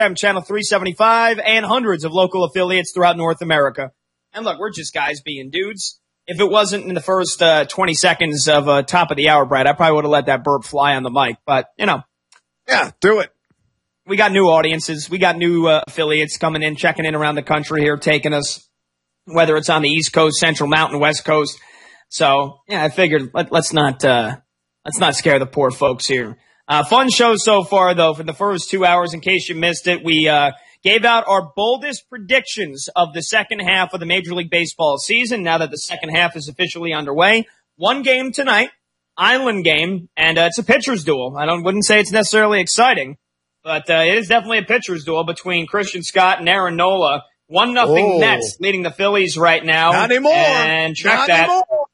Channel 375, and hundreds of local affiliates throughout North America. And look, we're just guys being dudes. If it wasn't in the first 20 seconds of top of the hour, Brad, I probably would have let that burp fly on the mic. But, you know. Yeah, do it. We got new audiences. We got new affiliates coming in, checking in around the country here, taking us, whether it's on the East Coast, Central Mountain, West Coast. So, yeah, I figured let's not scare the poor folks here. Fun show so far, though, for the first 2 hours. In case you missed it, we gave out our boldest predictions of the second half of the Major League Baseball season, now that the second half is officially underway. One game tonight, Island game, and it's a pitcher's duel. Wouldn't say it's necessarily exciting, but it is definitely a pitcher's duel between Christian Scott and Aaron Nola. 1-0 Mets leading the Phillies right now. Not anymore. And check that.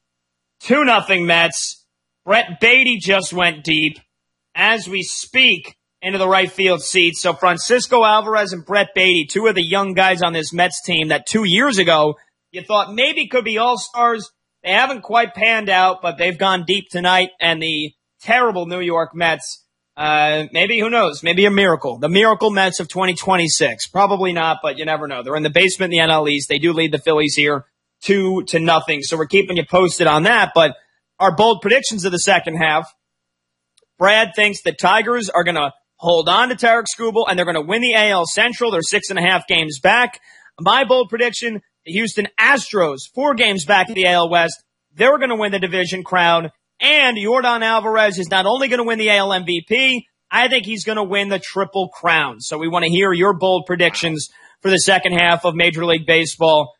2-0 Mets. Brett Beatty just went deep as we speak into the right field seat. So Francisco Alvarez and Brett Beatty, two of the young guys on this Mets team that 2 years ago you thought maybe could be all-stars. They haven't quite panned out, but they've gone deep tonight. And the terrible New York Mets, maybe, who knows, maybe a miracle. The miracle Mets of 2026. Probably not, but you never know. They're in the basement in the NL East. They do lead the Phillies here 2-0. So we're keeping you posted on that. But our bold predictions of the second half, Brad thinks the Tigers are going to hold on to Tarek Skubal, and they're going to win the AL Central. They're 6.5 games back. My bold prediction, the Houston Astros, 4 games back in the AL West. They're going to win the division crown. And Yordan Alvarez is not only going to win the AL MVP, I think he's going to win the Triple Crown. So we want to hear your bold predictions for the second half of Major League Baseball.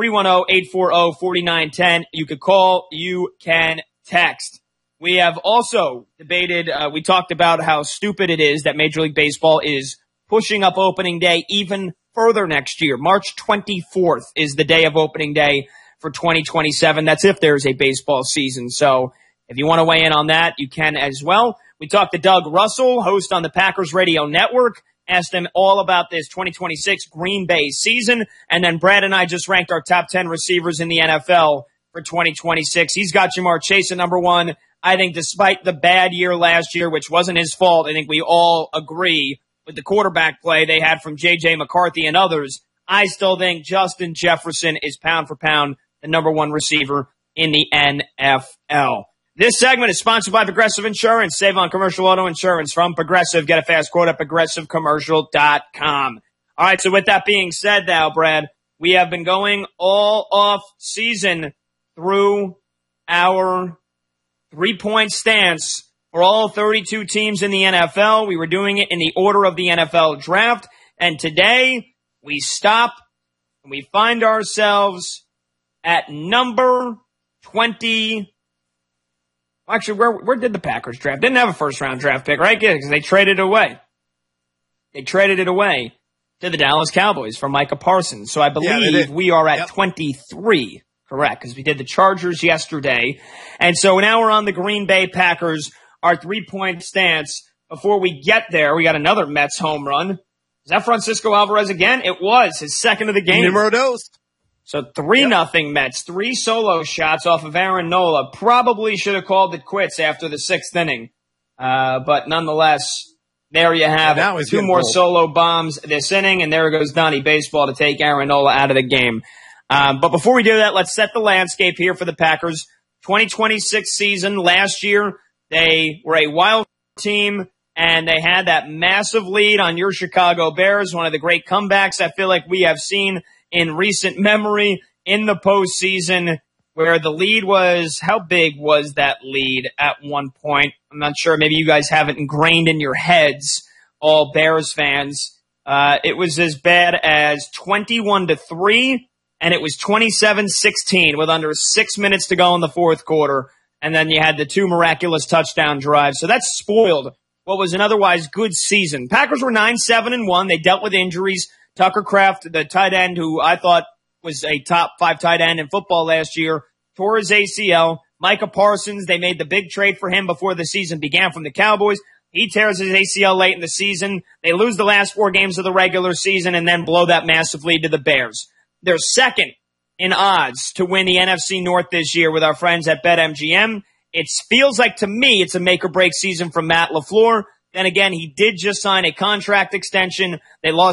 310-840-4910. You could call, you can text. We have also debated, we talked about how stupid it is that Major League Baseball is pushing up opening day even further next year. March 24th is the day of opening day for 2027. That's if there's a baseball season. So if you want to weigh in on that, you can as well. We talked to Doug Russell, host on the Packers Radio Network, asked him all about this 2026 Green Bay season. And then Brad and I just ranked our top 10 receivers in the NFL for 2026. He's got Jamar Chase at number 1. I think despite the bad year last year, which wasn't his fault, I think we all agree with the quarterback play they had from J.J. McCarthy and others. I still think Justin Jefferson is pound for pound the number 1 receiver in the NFL. This segment is sponsored by Progressive Insurance. Save on commercial auto insurance from Progressive. Get a fast quote at progressivecommercial.com. All right, so with that being said now, Brad, we have been going all off season through our 3-point stance for all 32 teams in the NFL. We were doing it in the order of the NFL draft. And today we stop and we find ourselves at number 20. Actually, where did the Packers draft? Didn't have a first-round draft pick, right? Because they traded it away. They traded it away to the Dallas Cowboys for Micah Parsons. So I believe we are at 23. Correct, because we did the Chargers yesterday. And so now we're on the Green Bay Packers, our 3-point stance. Before we get there, we got another Mets home run. Is that Francisco Alvarez again? It was his second of the game. Numero dos. So 3-0 Mets, 3 solo shots off of Aaron Nola. Probably should have called it quits after the 6th inning. But nonetheless, there you have it. 2 more solo bombs this inning, and there goes Donnie Baseball to take Aaron Nola out of the game. But before we do that, let's set the landscape here for the Packers. 2026 season, last year, they were a wild team, and they had that massive lead on your Chicago Bears, one of the great comebacks I feel like we have seen in recent memory in the postseason, where the lead was, how big was that lead at one point? I'm not sure. Maybe you guys have it ingrained in your heads, all Bears fans. It was as bad as 21-3, and it was 27-16 with under 6 minutes to go in the fourth quarter. And then you had the 2 miraculous touchdown drives. So that's spoiled what was an otherwise good season. Packers were 9-7-1. They dealt with injuries. Tucker Kraft, the tight end, who I thought was a top 5 tight end in football last year, tore his ACL. Micah Parsons, they made the big trade for him before the season began from the Cowboys. He tears his ACL late in the season. They lose the last 4 games of the regular season and then blow that massive lead to the Bears. They're second in odds to win the NFC North this year with our friends at BetMGM. It feels like, to me, it's a make-or-break season from Matt LaFleur. Then again, he did just sign a contract extension. They lost